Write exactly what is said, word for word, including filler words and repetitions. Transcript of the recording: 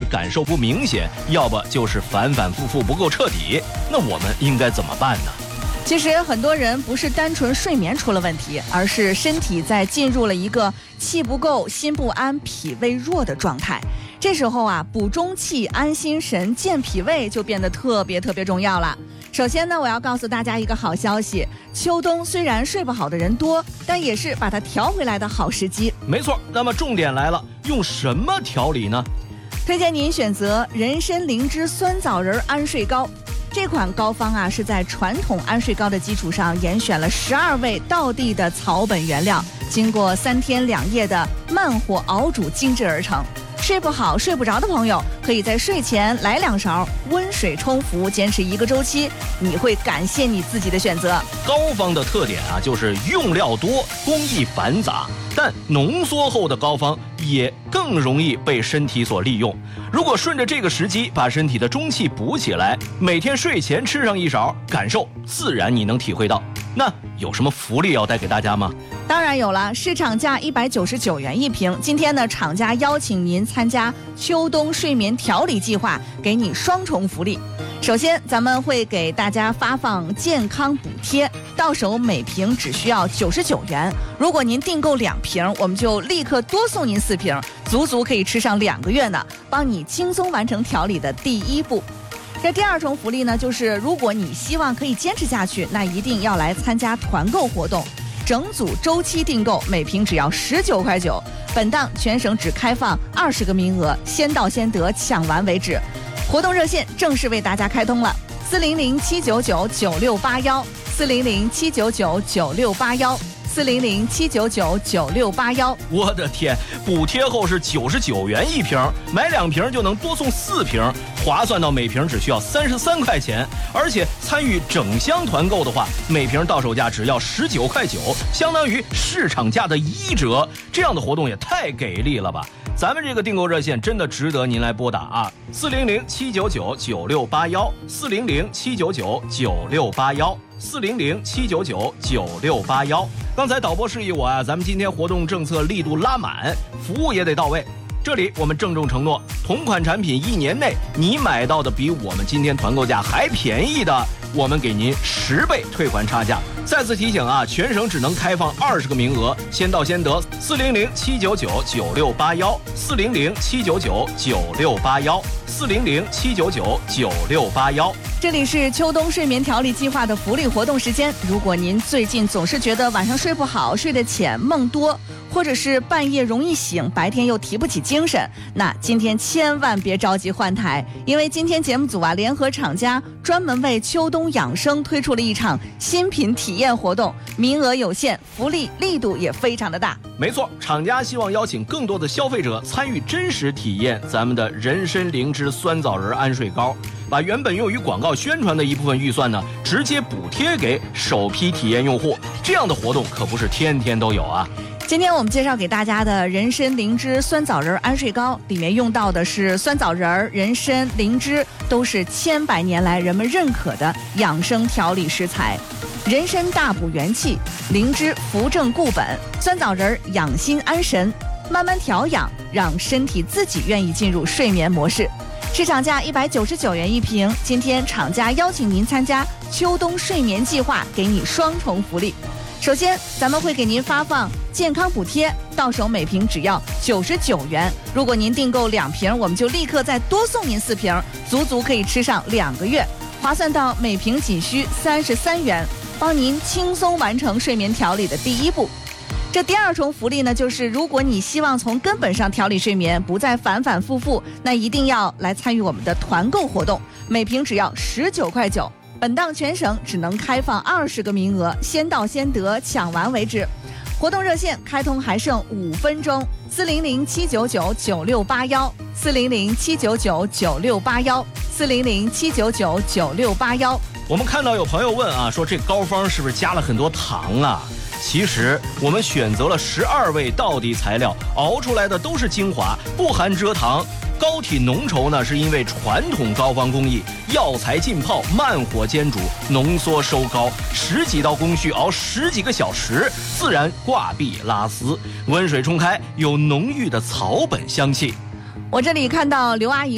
感受不明显，要不就是反反复复不够彻底。那我们应该怎么办呢？ 其实很多人不是单纯睡眠出了问题，而是身体在进入了一个气不够、心不安、脾胃弱的状态。这时候啊，补中气、安心神、健脾胃就变得特别特别重要了。首先呢，我要告诉大家一个好消息，秋冬虽然睡不好的人多，但也是把它调回来的好时机。 没错，那么重点来了，用什么调理呢？ 推荐您选择人参灵芝酸枣仁安睡膏。这款膏方啊，是在传统安睡膏的基础上严选了十二味道地的草本原料，经过三天两夜的慢火熬煮精制而成。睡不好睡不着的朋友，可以在睡前来两勺，温水冲服，坚持一个周期，你会感谢你自己的选择。 膏方的特点啊，就是用料多，工艺繁杂，但浓缩后的膏方也更容易被身体所利用。如果顺着这个时机把身体的中气补起来，每天睡前吃上一勺，感受自然你能体会到。那有什么福利要带给大家吗？ 当然有了，市场价一百九十九元一瓶。今天呢，厂家邀请您参加秋冬睡眠调理计划，给你双重福利。首先，咱们会给大家发放健康补贴，到手每瓶只需要九十九元。如果您订购两瓶，我们就立刻多送您四瓶，足足可以吃上两个月呢，帮你轻松完成调理的第一步。这第二重福利呢，就是如果你希望可以坚持下去，那一定要来参加团购活动。整组周期订购，每瓶只要十九块九。本档全省只开放二十个名额，先到先得，抢完为止。活动热线正式为大家开通了，四零零七九九九六八幺，四零零七九九九六八幺。四零零七九九九六八幺， 我的天！补贴后是九十九元一瓶，买两瓶就能多送四瓶，划算到每瓶只需要三十三块钱。而且参与整箱团购的话，每瓶到手价只要十九块九，相当于市场价的一折。这样的活动也太给力了吧！咱们这个订购热线真的值得您来拨打啊！四零零七九九九六八幺，四零零七九九九六八幺。四零零七九九九六八幺。刚才导播示意我啊，咱们今天活动政策力度拉满，服务也得到位。这里我们郑重承诺，同款产品一年内你买到的比我们今天团购价还便宜的，我们给您十倍退还差价。再次提醒啊，全省只能开放二十个名额，先到先得。四零零七九九九六八幺，四零零七九九九六八幺，四零零七九九九六八幺。 这里是秋冬睡眠调理计划的福利活动时间。如果您最近总是觉得晚上睡不好、睡得浅、梦多，或者是半夜容易醒，白天又提不起精神，那今天千万别着急换台，因为今天节目组啊联合厂家专门为秋冬养生推出了一场新品体验活动，名额有限，福利力度也非常的大。 没错，厂家希望邀请更多的消费者参与真实体验咱们的人参灵芝酸枣仁安睡膏，把原本用于广告宣传的一部分预算呢，直接补贴给首批体验用户。这样的活动可不是天天都有啊。 今天我们介绍给大家的人参灵芝酸枣仁安睡膏，里面用到的是酸枣仁、人参、灵芝，都是千百年来人们认可的养生调理食材。人参大补元气，灵芝扶正固本，酸枣仁养心安神，慢慢调养，让身体自己愿意进入睡眠模式。市场价一百九十九元一瓶，今天厂家邀请您参加秋冬睡眠计划，给你双重福利。首先，咱们会给您发放健康补贴，到手每瓶只要九十九元。如果您订购两瓶，我们就立刻再多送您四瓶，足足可以吃上两个月，划算到每瓶仅需三十三元，帮您轻松完成睡眠调理的第一步。这第二重福利呢，就是如果你希望从根本上调理睡眠，不再反反复复，那一定要来参与我们的团购活动，每瓶只要十九块九。本档全省只能开放二十个名额，先到先得，抢完为止。活动热线开通还剩五分钟，四零零七九九九六八幺，四零零七九九九六八幺，四零零七九九九六八幺。 我们看到有朋友问啊，说这膏方是不是加了很多糖啊？其实我们选择了十二味道地材料，熬出来的都是精华，不含蔗糖。膏体浓稠呢，是因为传统膏方工艺，药材浸泡，慢火煎煮，浓缩收膏，十几道工序熬十几个小时，自然挂壁拉丝，温水冲开，有浓郁的草本香气。 我这里看到刘阿姨